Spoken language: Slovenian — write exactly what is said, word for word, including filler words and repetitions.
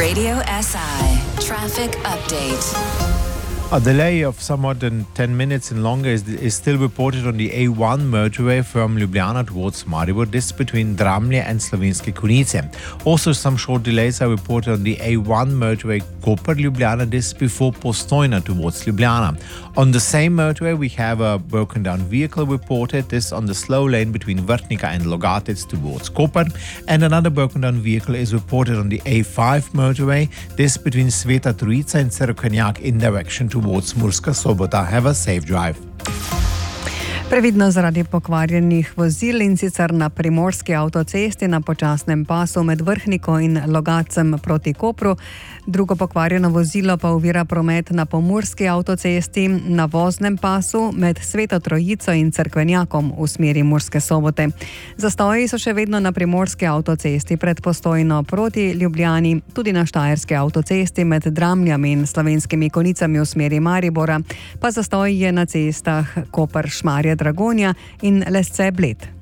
Radio S I Traffic Update. A delay of somewhat than ten minutes and longer is, is still reported on the A one motorway from Ljubljana towards Maribor. This between Dramlje and Slovenske Konjice. Also, some short delays are reported on the A one motorway Koper-Ljubljana. This before Postojna towards Ljubljana. On the same motorway, we have a broken down vehicle reported. This on the slow lane between Vrhnika and Logatec towards Koper. And another broken down vehicle is reported on the A five motorway. This between Sveta Trojica and Cerkvenjak in direction towards Murska Sobota. Have a safe drive. Previdno zaradi pokvarjenih vozil, in sicer na primorski avtocesti na počasnem pasu med Vrhniko in Logatcem proti Kopru. Drugo pokvarjeno vozilo pa ovira promet na pomurski avtocesti na voznem pasu med Sveto Trojico in Cerkvenjakom v smeri Murske Sobote. Zastoji so še vedno na primorski avtocesti pred Postojno proti Ljubljani, tudi na štajerski avtocesti med Dramljami in Slovenskimi Konjicami v smeri Maribora, pa zastoj je na cestah Koper-Šmarje Dragonja in Lesce-Bled.